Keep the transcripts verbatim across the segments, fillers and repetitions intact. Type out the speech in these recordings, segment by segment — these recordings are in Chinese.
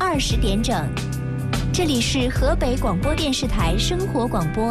二十点整。这里是河北广播电视台生活广播。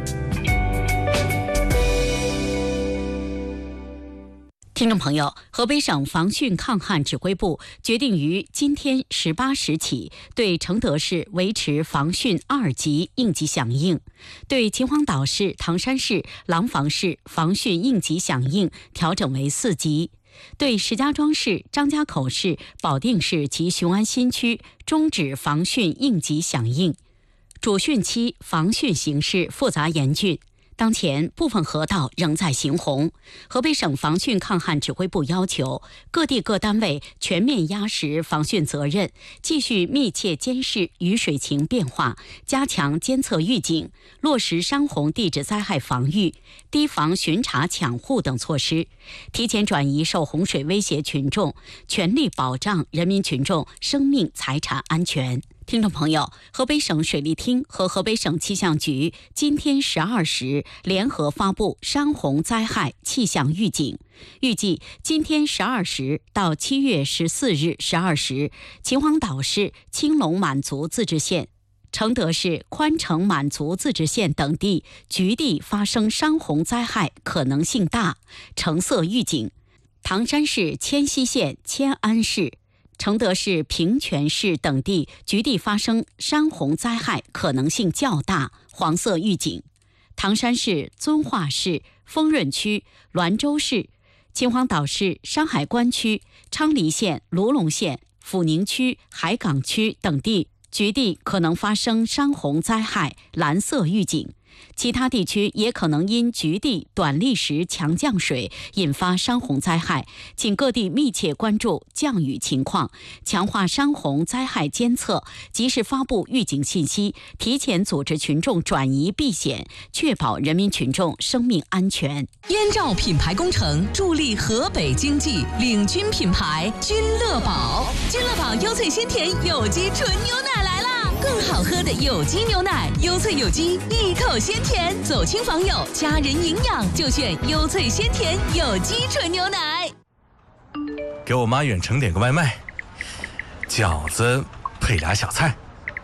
听众朋友，河北省防汛抗旱指挥部决定于今天十八时起，对承德市维持防汛二级应急响应，对秦皇岛市、唐山市、廊坊市防汛应急响应调整为四级，对石家庄市、张家口市、保定市及雄安新区终止防汛应急响应。主汛期防汛形势复杂严峻，当前部分河道仍在行洪，河北省防汛抗旱指挥部要求各地各单位全面压实防汛责任，继续密切监视雨水情变化，加强监测预警，落实山洪地质灾害防御、堤防巡查抢护等措施，提前转移受洪水威胁群众，全力保障人民群众生命财产安全。听众朋友，河北省水利厅和河北省气象局今天十二时联合发布山洪灾害气象预警，预计今天十二时到七月十四日十二时，秦皇岛市青龙满族自治县、承德市宽城满族自治县等地局地发生山洪灾害可能性大，橙色预警；唐山市迁西县、迁安市、承德市平泉市等地局地发生山洪灾害可能性较大，黄色预警；唐山市遵化市、丰润区、滦州市、秦皇岛市山海关区、昌黎县、卢龙县、阜宁区、海港区等地局地可能发生山洪灾害，蓝色预警。其他地区也可能因局地短砾石强降水引发山洪灾害，请各地密切关注降雨情况，强化山洪灾害监测，及时发布预警信息，提前组织群众转移避险，确保人民群众生命安全。 燕赵品牌工程助力河北经济，领军品牌君乐宝。君乐宝优萃鲜甜有机纯牛奶来啦！更好喝的有机牛奶，优萃有机，一口鲜甜，走亲访友，家人营养就选优萃鲜甜有机纯牛奶。 给我妈远程点个外卖，饺子配俩小菜。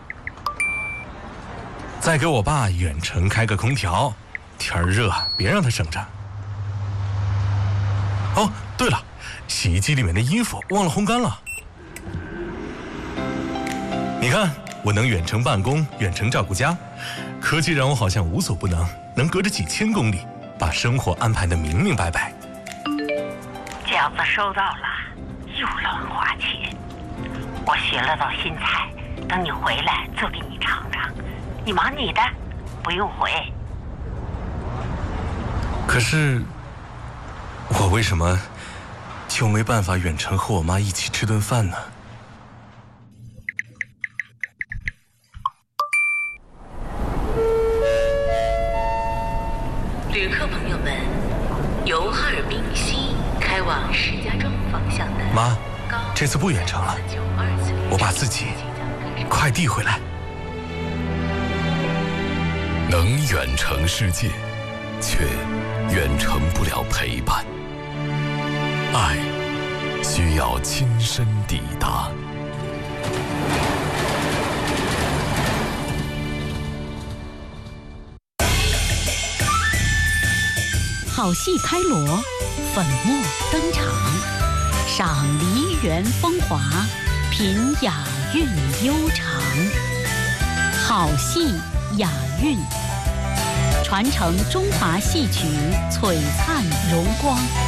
再给我爸远程开个空调，天热别让他省着。哦，对了，洗衣机里面的衣服忘了烘干了。你看，我能远程办公，远程照顾家，科技让我好像无所不能，能隔着几千公里把生活安排得明明白白。 饺子收到了，又乱花钱。我学了道新菜，等你回来做给你尝尝。你忙你的，不用回。 可是，我为什么就没办法远程和我妈一起吃顿饭呢？ 旅客朋友们，由哈尔滨西开往石家庄方向的妈，这次不远程了，我把自己快递回来。 能远程世界，却远程不了陪伴。爱需要亲身抵达。 好戏开锣，粉墨登场，赏梨园风华，品雅韵悠长。好戏雅韵，传承中华戏曲璀璨荣光。